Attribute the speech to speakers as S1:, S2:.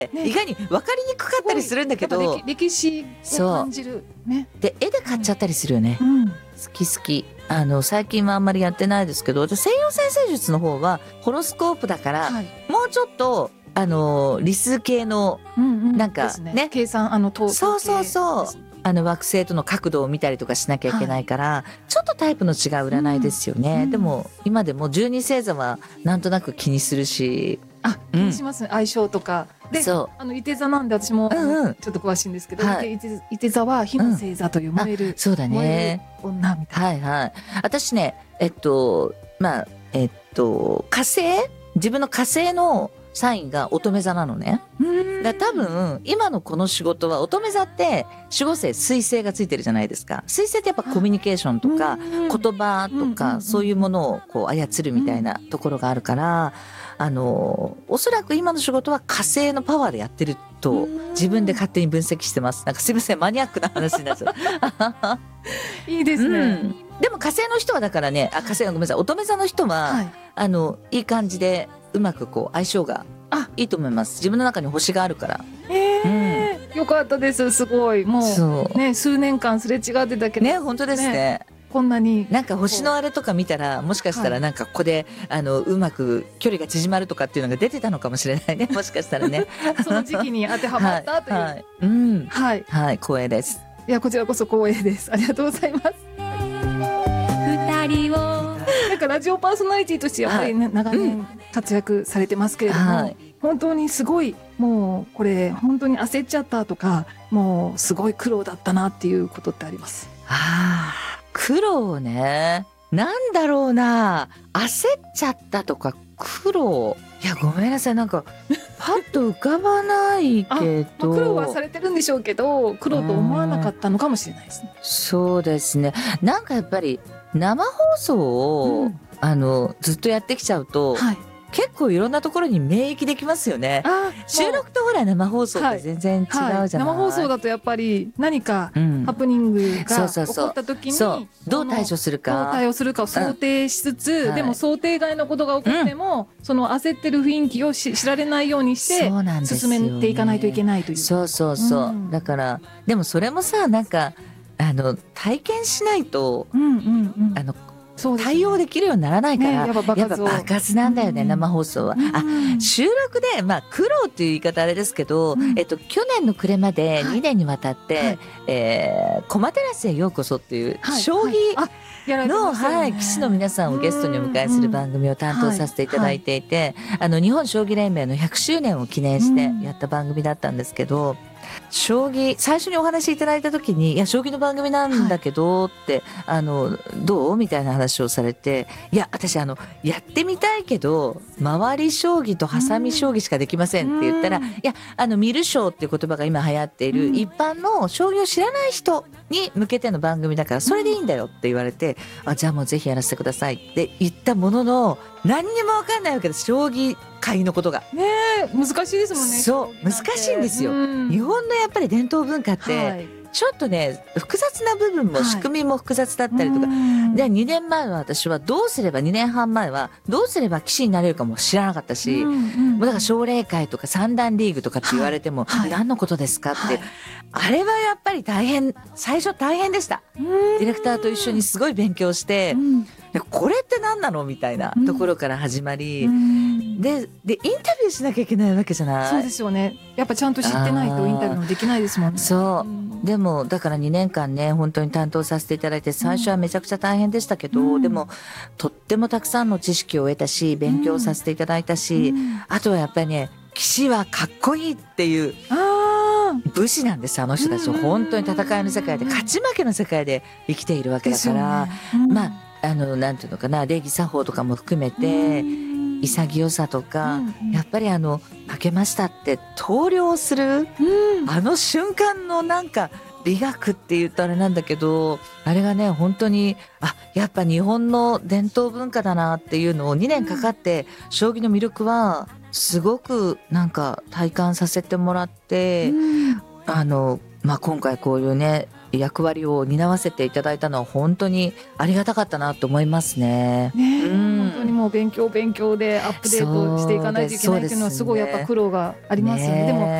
S1: ね、意外に分かりにくかったりするんだけど、
S2: 歴史を感じる、ね、
S1: で絵で買っちゃったりするよね、好き好き。最近はあんまりやってないですけど、西洋占星術の方はホロスコープだから、もうちょっと理数系のなんかね、
S2: 計算
S1: そう惑星との角度を見たりとかしなきゃいけないから、ちょっとタイプの違う占いですよね、でも今でも12星座はなんとなく気にするし、
S2: 気にしますね、相性とかで。いて座なんで私もちょっと詳しいんですけど、いて座は火の星座という燃える、
S1: そうだね、
S2: 女みたいな。
S1: 私ね火星、自分の火星のサインが乙女座なのね。だ多分今のこの仕事は、乙女座って守護星水星がついてるじゃないですか。水星ってやっぱコミュニケーションとか言葉とかそういうものをこう操るみたいなところがあるから、おそらく今の仕事は火星のパワーでやってると自分で勝手に分析してます。なんかすいません、マニアックな話になっちゃう
S2: いいですね、
S1: でも火星の人はだからね、火星のごめんなさい、乙女座の人は、いい感じでうまくこう相性がいいと思います。自分の中に星があるから。
S2: よかったです。すごい、もうね、数年間すれ違ってたけどね、
S1: 本当ですね。
S2: こんなに
S1: なんか星のあれとか見たら、もしかしたらなんかここでうまく距離が縮まるとかっていうのが出てたのかもしれないね、もしかしたらね
S2: その時期に当てはまったという
S1: 光栄です。
S2: いや、こちらこそ光栄です。ありがとうございます。二人をなんかラジオパーソナリティとしてやっぱり、長年活躍されてますけれども、本当にすごい、もうこれ本当に焦っちゃったとか、もうすごい苦労だったなっていうことってあります？
S1: 苦労ね、なんだろうな、焦っちゃったとか苦労、いやごめんなさい、なんかパッと浮かばないけど
S2: 苦労はされてるんでしょうけど、苦労と思わなかったのかもしれないですね。
S1: そうですね、なんかやっぱり生放送を、ずっとやってきちゃうと、結構いろんなところに免疫できますよね。収録とほら生放送って全然違うじゃない、
S2: 生放送だとやっぱり何かハプニングが起こった時に
S1: どう対処するか、
S2: どう対応するかを想定しつつ、でも想定外のことが起こっても、その焦ってる雰囲気を知られないようにして進めていかないといけないという。
S1: だからでもそれもさ、なんか体験しないと、対応できるようにならないから、やっぱ爆発なんだよね、生放送は。収録で、苦労っていう言い方あれですけど、去年の暮れまで2年にわたって、駒テラスへようこそっていう将棋の、棋士の皆さんをゲストにお迎えする番組を担当させていただいていて、日本将棋連盟の100周年を記念してやった番組だったんですけど、将棋最初にお話しいただいた時に、いや将棋の番組なんだけどって、どうみたいな話をされて、いや私やってみたいけど回り将棋とハサミ将棋しかできませんって言ったら、いや観る将っていう言葉が今流行っている、一般の将棋を知らない人に向けての番組だからそれでいいんだよって言われて、じゃあもうぜひやらせてくださいって言ったものの、何にも分かんないわけです、将棋界のことが。
S2: 難しいですもんね。
S1: そう難しいんですよ、日本のやっぱり伝統文化って、ちょっとね複雑な部分も仕組みも複雑だったりとか、で2年前は私は2年半前はどうすれば棋士になれるかも知らなかったし、もうだから奨励会とか三段リーグとかって言われても、何のことですかって、あれはやっぱり最初大変でした。ディレクターと一緒にすごい勉強して、これって何なのみたいなところから始まり、でインタビューしなきゃいけないわけじゃない。
S2: そうですよね、やっぱちゃんと知ってないとインタビューもできないですもんね。
S1: でもだから2年間ね本当に担当させていただいて、最初はめちゃくちゃ大変でしたけど、でもとってもたくさんの知識を得たし、勉強させていただいたし、あとはやっぱりね、棋士はかっこいいっていう武士なんです、あの人たちは。本当に戦いの世界で、勝ち負けの世界で生きているわけだから、なんていうのかな、礼儀作法とかも含めて潔さとか、やっぱり負けましたって投了する、あの瞬間のなんか美学って言うとあれなんだけど、あれがね本当にやっぱ日本の伝統文化だなっていうのを2年かかって、将棋の魅力はすごくなんか体感させてもらって、今回こういうね役割を担わせていただいたのは本当にありがたかったなと思いますね。
S2: 本当にも勉強でアップデートしていかないといけないっていうのはすごいやっぱ苦労がありますよね。でも